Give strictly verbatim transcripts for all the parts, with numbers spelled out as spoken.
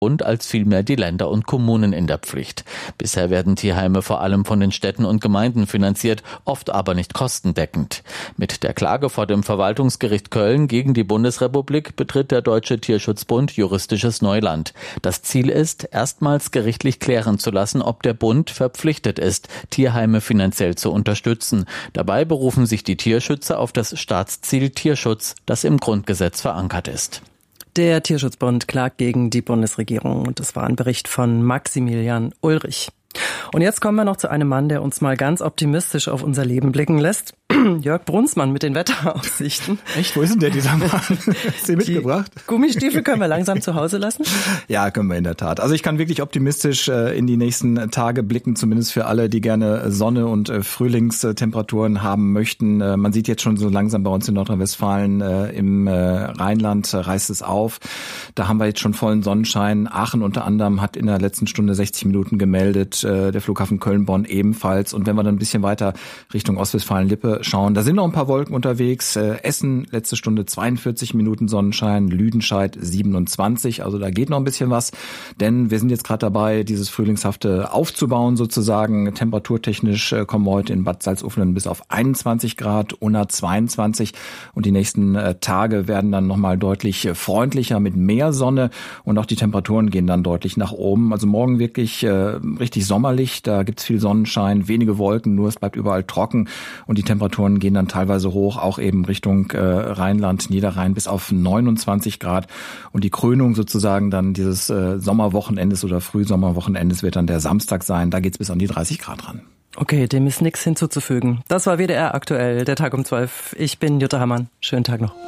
und als vielmehr die Länder und Kommunen in der Pflicht. Bisher werden Tierheime vor allem von den Städten und Gemeinden finanziert, oft aber nicht kostendeckend. Mit der Klage vor dem Verwaltungsgericht Köln gegen die Bundesrepublik betritt der Deutsche Tierschutzbund juristisches Neuland. Das Ziel ist, erstmals gerichtlich klären zu lassen, ob der Bund verpflichtet ist, Tierheime finanziell zu unterstützen. Dabei berufen sich die Tierschützer auf das Staatsziel Tierschutz, das im Grundgesetz verankert ist. Der Tierschutzbund klagt gegen die Bundesregierung und das war ein Bericht von Maximilian Ulrich. Und jetzt kommen wir noch zu einem Mann, der uns mal ganz optimistisch auf unser Leben blicken lässt. Jörg Brunsmann mit den Wetteraussichten. Echt? Wo ist denn der, dieser Mann? Hast du ihn mitgebracht? Die Gummistiefel können wir langsam zu Hause lassen? Ja, können wir in der Tat. Also ich kann wirklich optimistisch äh, in die nächsten Tage blicken, zumindest für alle, die gerne Sonne und äh, Frühlingstemperaturen haben möchten. Äh, man sieht jetzt schon so langsam bei uns in Nordrhein-Westfalen, äh, im äh, Rheinland äh, reißt es auf. Da haben wir jetzt schon vollen Sonnenschein. Aachen unter anderem hat in der letzten Stunde sechzig Minuten gemeldet, äh, der Flughafen Köln-Bonn ebenfalls. Und wenn wir dann ein bisschen weiter Richtung Ostwestfalen-Lippe schauen, da sind noch ein paar Wolken unterwegs. Äh, Essen, letzte Stunde zweiundvierzig Minuten Sonnenschein, Lüdenscheid siebenundzwanzig, also da geht noch ein bisschen was, denn wir sind jetzt gerade dabei, dieses Frühlingshafte aufzubauen sozusagen. Temperaturtechnisch äh, kommen wir heute in Bad Salzuflen bis auf einundzwanzig Grad, Unna zweiundzwanzig und die nächsten äh, Tage werden dann nochmal deutlich äh, freundlicher mit mehr Sonne und auch die Temperaturen gehen dann deutlich nach oben. Also morgen wirklich äh, richtig sommerlich, da gibt's viel Sonnenschein, wenige Wolken, nur es bleibt überall trocken und die Temperaturen gehen dann teilweise hoch, auch eben Richtung äh, Rheinland, Niederrhein bis auf neunundzwanzig Grad. Und die Krönung sozusagen dann dieses äh, Sommerwochenendes oder Frühsommerwochenendes wird dann der Samstag sein. Da geht's bis an die dreißig Grad ran. Okay, dem ist nichts hinzuzufügen. Das war W D R aktuell, der Tag um zwölf. Ich bin Jutta Hammann. Schönen Tag noch.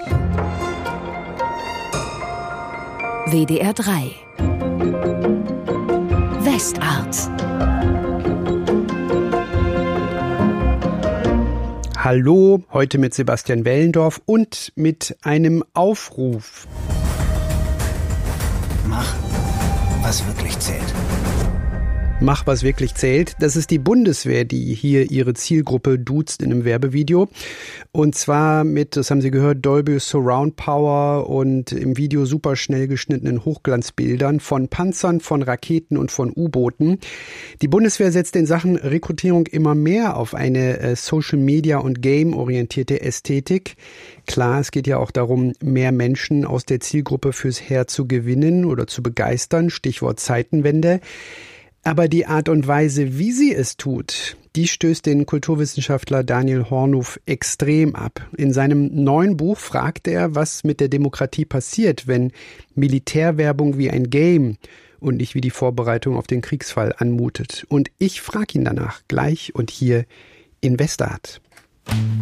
W D R drei Westart. Hallo, heute mit Sebastian Wellendorf und mit einem Aufruf. Mach, was wirklich zählt. Mach, was wirklich zählt. Das ist die Bundeswehr, die hier ihre Zielgruppe duzt in einem Werbevideo. Und zwar mit, das haben Sie gehört, Dolby Surround Power und im Video super schnell geschnittenen Hochglanzbildern von Panzern, von Raketen und von U-Booten. Die Bundeswehr setzt in Sachen Rekrutierung immer mehr auf eine äh, Social-Media- und Game-orientierte Ästhetik. Klar, es geht ja auch darum, mehr Menschen aus der Zielgruppe fürs Heer zu gewinnen oder zu begeistern. Stichwort Zeitenwende. Aber die Art und Weise, wie sie es tut, die stößt den Kulturwissenschaftler Daniel Hornuf extrem ab. In seinem neuen Buch fragt er, was mit der Demokratie passiert, wenn Militärwerbung wie ein Game und nicht wie die Vorbereitung auf den Kriegsfall anmutet. Und ich frage ihn danach gleich und hier in Westart.